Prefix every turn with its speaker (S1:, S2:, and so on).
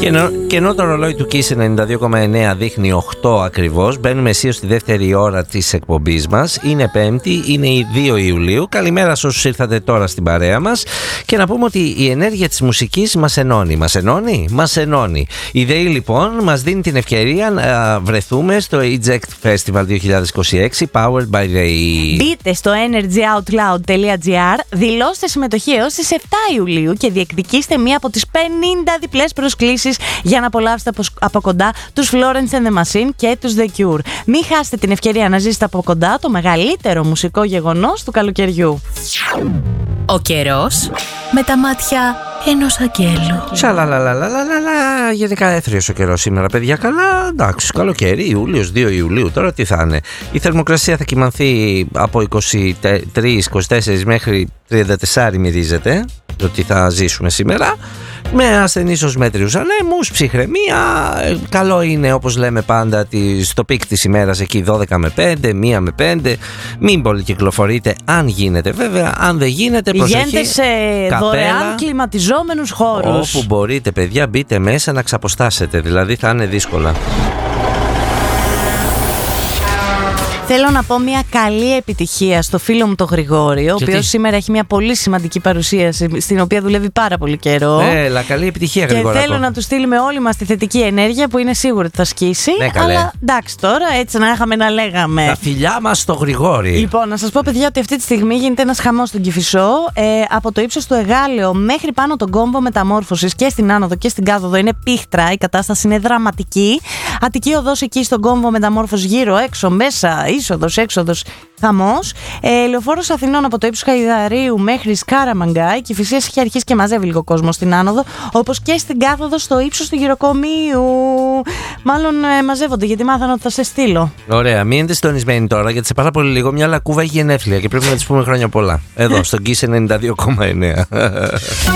S1: Και ενώ το ρολόι του Kiss 92,9 δείχνει 8 ακριβώς, μπαίνουμε αισίως στη δεύτερη ώρα της εκπομπής μας. Είναι Πέμπτη, είναι η 2 Ιουλίου. Καλημέρα σε όσους ήρθατε τώρα στην παρέα μας. Και να πούμε ότι η ενέργεια της μουσικής μας ενώνει. Μας ενώνει. Η ΔΕΗ λοιπόν μας δίνει την ευκαιρία να βρεθούμε στο Eject Festival 2026 Powered by ΔΕΗ.
S2: Μπείτε στο energyoutloud.gr, δηλώστε συμμετοχή έως τις 7 Ιουλίου και διεκδικήστε μία από τις 50 διπλές προσκλήσεις για να απολαύσετε από κοντά τους Florence and the Machine και τους The Cure. Μην χάσετε την ευκαιρία να ζήσετε από κοντά το μεγαλύτερο μουσικό γεγονός του καλοκαιριού.
S3: Ο καιρός με τα μάτια ενός αγγέλου.
S1: Σαλαλαλαλαλαλα. Γενικά έθριος ο καιρός σήμερα, παιδιά. Καλά, εντάξει, καλοκαίρι, Ιούλιος, 2 Ιουλίου. Τώρα τι θα είναι? Η θερμοκρασία θα κυμανθεί από 23-24 μέχρι 34, μυρίζεται ότι θα ζήσουμε σήμερα. Με ασθενείς ως μέτριους ανέμους, ψυχραιμία. Καλό είναι, όπως λέμε πάντα, στο πικ της ημέρας εκεί 12 με 5, 1 με 5. Μην πολυκυκλοφορείτε αν γίνεται, βέβαια. Αν δεν γίνεται, προσοχή.
S2: Πηγαίνετε σε δωρεάν κλιματιζόμενους χώρους.
S1: Όπου μπορείτε, παιδιά, μπείτε μέσα να ξαποστάσετε. Δηλαδή θα είναι δύσκολα.
S2: Θέλω να πω μια καλή επιτυχία στο φίλο μου τον Γρηγόρη, ο οποίος σήμερα έχει μια πολύ σημαντική παρουσίαση στην οποία δουλεύει πάρα πολύ καιρό.
S1: Έλα, καλή επιτυχία, Γρηγόρη.
S2: Και θέλω να του στείλουμε όλοι μας τη θετική ενέργεια που είναι σίγουρο ότι θα σκίσει.
S1: Ναι, καλέ.
S2: Αλλά εντάξει, τώρα έτσι να είχαμε να λέγαμε.
S1: Τα φιλιά μας στο Γρηγόρη.
S2: Λοιπόν, να σας πω, παιδιά, ότι αυτή τη στιγμή γίνεται ένας χαμός στον Κηφισό. Από το ύψος του Εγάλεο μέχρι πάνω τον κόμβο Μεταμόρφωσης και στην άνοδο και στην κάθοδο είναι πίχτρα. Η κατάσταση είναι δραματική. Αττική οδός εκεί στον κόμβο Μεταμόρφωσης, γύρω, έξω, μέσα, είσοδος, έξοδος, χαμός. Λεωφόρος Αθηνών από το ύψος Χαϊδαρίου μέχρι Σκάραμαγκα. Η Κηφισίας έχει αρχίσει και μαζεύει λίγο κόσμο στην άνοδο, όπως και στην κάθοδο στο ύψος του γυροκομείου. Μάλλον μαζεύονται, γιατί μάθανε ότι θα σε στείλω.
S1: Ωραία, μείνετε συντονισμένοι τώρα, γιατί σε πάρα πολύ λίγο μια λακκούβα έχει γενέθλια και πρέπει να της πούμε χρόνια πολλά. Εδώ, στον Kiss 92,9.